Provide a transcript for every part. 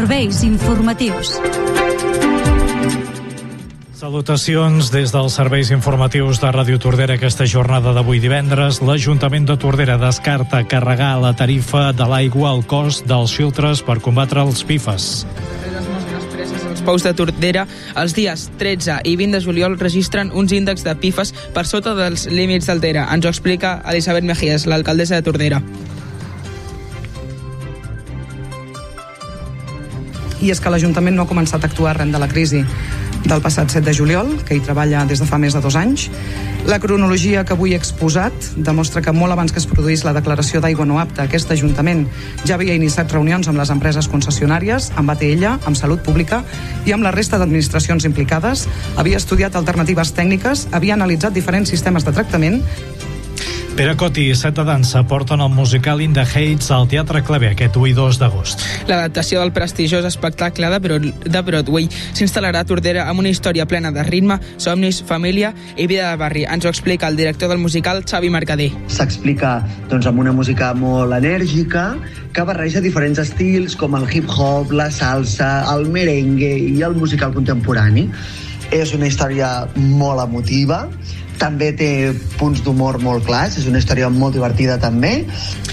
Serveis informatius. Salutacions des dels serveis informatius de Ràdio Tordera. Aquesta jornada d'avui divendres, l'Ajuntament de Tordera descarta carregar la tarifa de l'aigua al cost dels filtres per combatre els PFAS. Els pous de Tordera, els dies 13 i 20 de juliol registren uns índexs de PFAS per sota dels límits d'Altera. Ens ho explica Elisabet Mejías, l'alcaldessa de Tordera. I és que l'Ajuntament no ha començat a actuar arran de la crisi del passat 7 de juliol, que hi treballa des de fa més de 2 anys. La cronologia que avui he exposat demostra que molt abans que es produís la declaració d'aigua no apta, aquest Ajuntament ja havia iniciat reunions amb les empreses concessionàries, amb ATL, amb Salut Pública i amb la resta d'administracions implicades, havia estudiat alternatives tècniques, havia analitzat diferents sistemes de tractament. Pere Coti i Set de Dansa porten el musical In the Heights al Teatre Clavé aquest 1 i 2 d'agost. L'adaptació del prestigiós espectacle de Broadway s'instal·larà a Tordera amb una història plena de ritme, somnis, família i vida de barri. Ens ho explica el director del musical, Xavi Mercader. S'explica amb una música molt enèrgica que barreja diferents estils com el hip-hop, la salsa, el merengue i el musical contemporani. És una història molt emotiva, també té punts d'humor molt clars, és una història molt divertida també.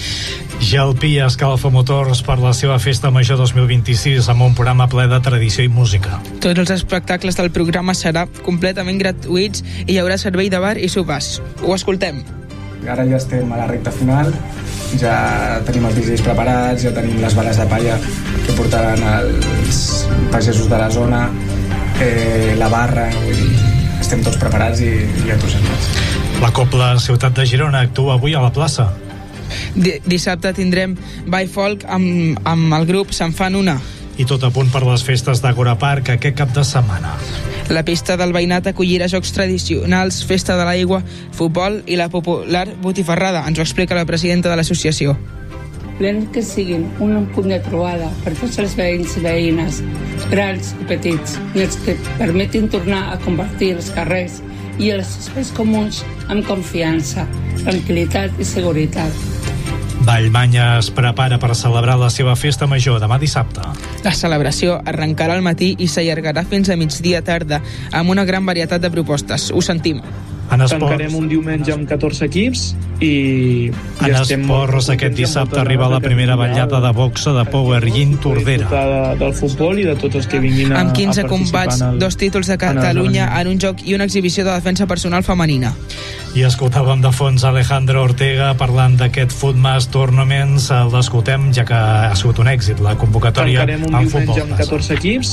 Gelpi escalfa motors per la seva Festa Major 2026 amb un programa ple de tradició i música. Tots els espectacles del programa serà completament gratuïts i hi haurà servei de bar i sopars. Ho escoltem. Ara ja estem a la recta final, ja tenim els DJs preparats, ja tenim les bales de palla que portaran els pagesos de la zona, la barra, estem tots preparats i entusiasmats. La Cobla Ciutat de Girona actua avui a la plaça. Dissabte tindrem Ball Folk amb el grup Se'n fan una. I tot a punt per les festes d'Agora Park aquest cap de setmana. La pista del veïnat acollirà jocs tradicionals, festa de l'aigua, futbol i la popular botifarrada. Ens ho explica la presidenta de l'associació. Volem que siguin un punt de trobada per tots els veïns i veïnes, grans i petits, i els que permetin tornar a compartir els carrers i els espais comuns amb confiança, tranquil·litat i seguretat. Vallmanya es prepara per celebrar la seva Festa Major demà dissabte. La celebració arrencarà al matí i s'allargarà fins a migdia tarda amb una gran varietat de propostes. Ho sentim. Tancarem un diumenge amb 14 equips i en esports aquest dissabte arriba la primera ballada de boxa de Power Yin Tordera. Del futbol i de tots els que vinguin a amb 15 combats, 2 títols de Catalunya en un joc i una exhibició de defensa personal femenina. I escoltàvem de fons Alejandro Ortega parlant d'aquest Footmas Tournaments. L'escoltem ja que ha sigut un èxit la convocatòria en futbol. Tancarem un diumenge amb 14 equips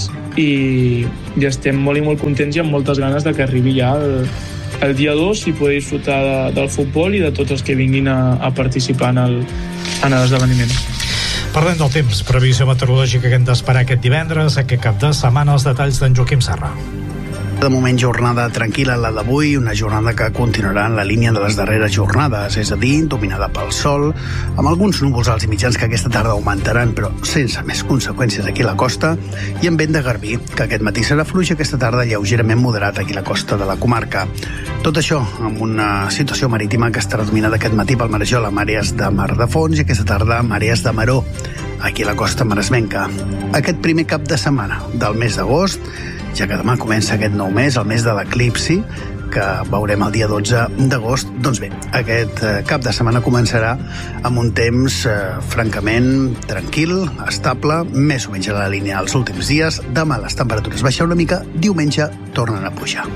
i estem molt i molt contents i amb moltes ganes de que arribi ja el dia 2 i poder disfrutar del futbol i de tots els que vinguin a participar en l'esdeveniment. Parlem del temps, previsió meteorològica que hem d'esperar aquest divendres, aquest cap de setmana, els detalls d'en Joaquim Serra. De moment, jornada tranquil·la la d'avui, una jornada que continuarà en la línia de les darreres jornades, és a dir, dominada pel sol, amb alguns núvols alts i mitjans que aquesta tarda augmentaran, però sense més conseqüències aquí a la costa, i amb vent de garbí, que aquest matí serà fluix, aquesta tarda lleugerament moderat aquí a la costa de la comarca. Tot això amb una situació marítima que estarà dominada aquest matí pel marejol a àrees de mar de fons i aquesta tarda amb àrees de maró, aquí a la costa maresmenca. Aquest primer cap de setmana del mes d'agost, ja que demà comença aquest nou mes, el mes de l'eclipsi, que veurem el dia 12 d'agost. Doncs bé, aquest cap de setmana començarà amb un temps francament tranquil, estable, més o menys a la línia dels últims dies. Demà les temperatures baixen una mica, diumenge tornen a pujar.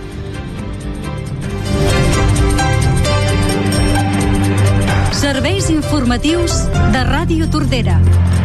Serveis informatius de Ràdio Tordera.